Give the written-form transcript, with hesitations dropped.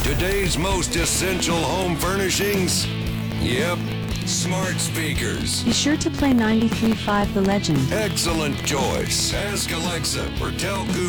Today's most essential home furnishings? Yep, smart speakers. Be sure to play 93.5 The Legend. Excellent choice. Ask Alexa or tell Google.